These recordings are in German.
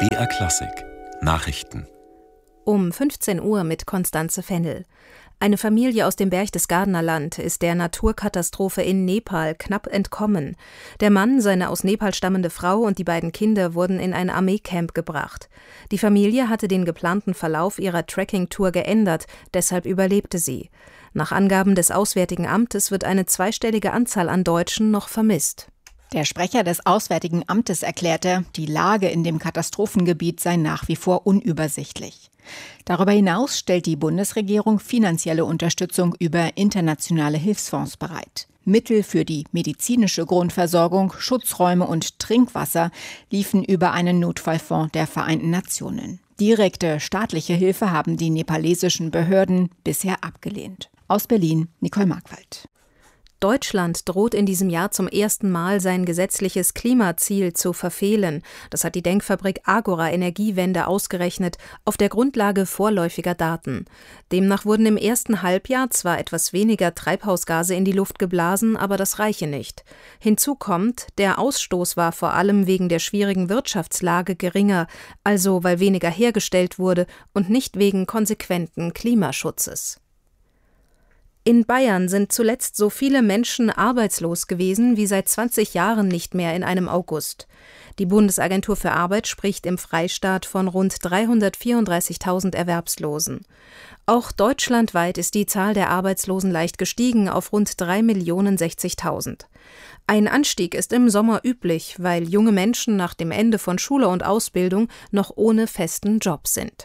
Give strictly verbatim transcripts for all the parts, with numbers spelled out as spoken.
B R Klassik Nachrichten Um fünfzehn Uhr mit Konstanze Fennel. Eine Familie aus dem Berchtesgadener Land ist der Naturkatastrophe in Nepal knapp entkommen. Der Mann, seine aus Nepal stammende Frau und die beiden Kinder wurden in ein Armeecamp gebracht. Die Familie hatte den geplanten Verlauf ihrer Trekkingtour geändert, deshalb überlebte sie. Nach Angaben des Auswärtigen Amtes wird eine zweistellige Anzahl an Deutschen noch vermisst. Der Sprecher des Auswärtigen Amtes erklärte, die Lage in dem Katastrophengebiet sei nach wie vor unübersichtlich. Darüber hinaus stellt die Bundesregierung finanzielle Unterstützung über internationale Hilfsfonds bereit. Mittel für die medizinische Grundversorgung, Schutzräume und Trinkwasser liefen über einen Notfallfonds der Vereinten Nationen. Direkte staatliche Hilfe haben die nepalesischen Behörden bisher abgelehnt. Aus Berlin, Nicole Markwald. Deutschland droht in diesem Jahr zum ersten Mal sein gesetzliches Klimaziel zu verfehlen. Das hat die Denkfabrik Agora Energiewende ausgerechnet, auf der Grundlage vorläufiger Daten. Demnach wurden im ersten Halbjahr zwar etwas weniger Treibhausgase in die Luft geblasen, aber das reiche nicht. Hinzu kommt, der Ausstoß war vor allem wegen der schwierigen Wirtschaftslage geringer, also weil weniger hergestellt wurde und nicht wegen konsequenten Klimaschutzes. In Bayern sind zuletzt so viele Menschen arbeitslos gewesen wie seit zwanzig Jahren nicht mehr in einem August. Die Bundesagentur für Arbeit spricht im Freistaat von rund dreihundertvierunddreißigtausend Erwerbslosen. Auch deutschlandweit ist die Zahl der Arbeitslosen leicht gestiegen auf rund drei Millionen sechzigtausend. Ein Anstieg ist im Sommer üblich, weil junge Menschen nach dem Ende von Schule und Ausbildung noch ohne festen Job sind.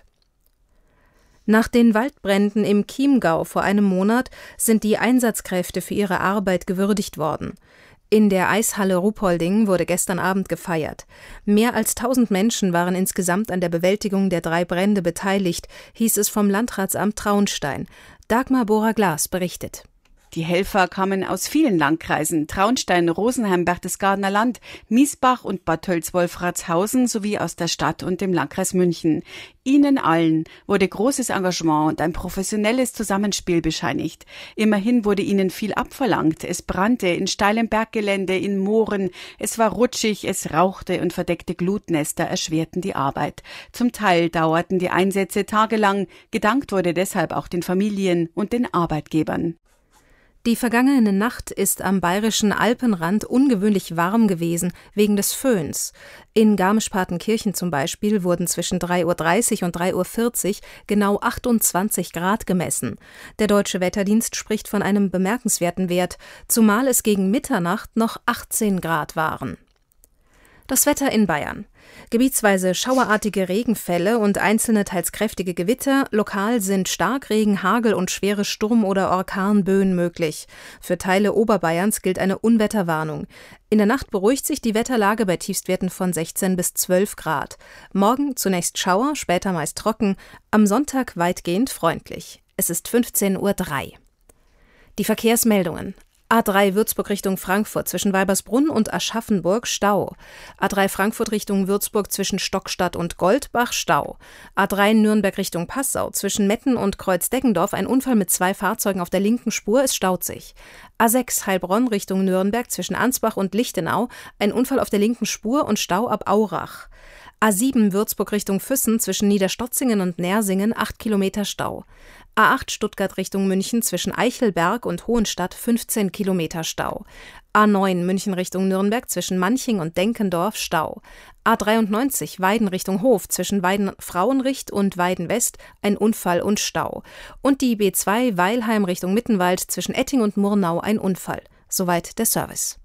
Nach den Waldbränden im Chiemgau vor einem Monat sind die Einsatzkräfte für ihre Arbeit gewürdigt worden. In der Eishalle Ruhpolding wurde gestern Abend gefeiert. Mehr als tausend Menschen waren insgesamt an der Bewältigung der drei Brände beteiligt, hieß es vom Landratsamt Traunstein. Dagmar Bohrer-Glas berichtet. Die Helfer kamen aus vielen Landkreisen, Traunstein, Rosenheim, Berchtesgadener Land, Miesbach und Bad Tölz-Wolfratshausen sowie aus der Stadt und dem Landkreis München. Ihnen allen wurde großes Engagement und ein professionelles Zusammenspiel bescheinigt. Immerhin wurde ihnen viel abverlangt. Es brannte in steilem Berggelände, in Mooren, es war rutschig, es rauchte und verdeckte Glutnester erschwerten die Arbeit. Zum Teil dauerten die Einsätze tagelang, gedankt wurde deshalb auch den Familien und den Arbeitgebern. Die vergangene Nacht ist am bayerischen Alpenrand ungewöhnlich warm gewesen, wegen des Föhns. In Garmisch-Partenkirchen zum Beispiel wurden zwischen drei Uhr dreißig und drei Uhr vierzig genau achtundzwanzig Grad gemessen. Der Deutsche Wetterdienst spricht von einem bemerkenswerten Wert, zumal es gegen Mitternacht noch achtzehn Grad waren. Das Wetter in Bayern. Gebietsweise schauerartige Regenfälle und einzelne teils kräftige Gewitter. Lokal sind Starkregen, Hagel und schwere Sturm- oder Orkanböen möglich. Für Teile Oberbayerns gilt eine Unwetterwarnung. In der Nacht beruhigt sich die Wetterlage bei Tiefstwerten von sechzehn bis zwölf Grad. Morgen zunächst Schauer, später meist trocken. Am Sonntag weitgehend freundlich. Es ist fünfzehn Uhr drei. Die Verkehrsmeldungen. A drei Würzburg Richtung Frankfurt zwischen Weibersbrunn und Aschaffenburg Stau. A drei Frankfurt Richtung Würzburg zwischen Stockstadt und Goldbach Stau. A drei Nürnberg Richtung Passau zwischen Metten und Kreuz-Deggendorf ein Unfall mit zwei Fahrzeugen auf der linken Spur, es staut sich. A sechs Heilbronn Richtung Nürnberg zwischen Ansbach und Lichtenau ein Unfall auf der linken Spur und Stau ab Aurach. A sieben Würzburg Richtung Füssen zwischen Niederstotzingen und Nersingen acht Kilometer Stau. A acht Stuttgart Richtung München zwischen Eichelberg und Hohenstadt fünfzehn Kilometer Stau. A neun München Richtung Nürnberg zwischen Manching und Denkendorf Stau. A dreiundneunzig Weiden Richtung Hof zwischen Weiden-Frauenricht und Weiden-West ein Unfall und Stau. Und die B zwei Weilheim Richtung Mittenwald zwischen Etting und Murnau ein Unfall. Soweit der Service.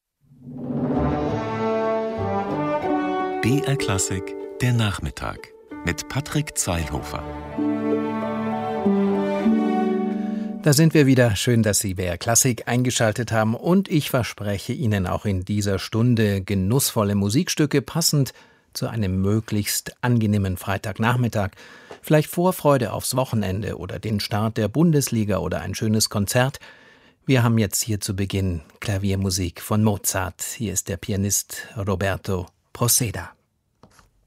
B R Klassik, der Nachmittag mit Patrick Zeilhofer. Da sind wir wieder. Schön, dass Sie B R Klassik eingeschaltet haben. Und ich verspreche Ihnen auch in dieser Stunde genussvolle Musikstücke, passend zu einem möglichst angenehmen Freitagnachmittag. Vielleicht Vorfreude aufs Wochenende oder den Start der Bundesliga oder ein schönes Konzert. Wir haben jetzt hier zu Beginn Klaviermusik von Mozart. Hier ist der Pianist Roberto Proceda.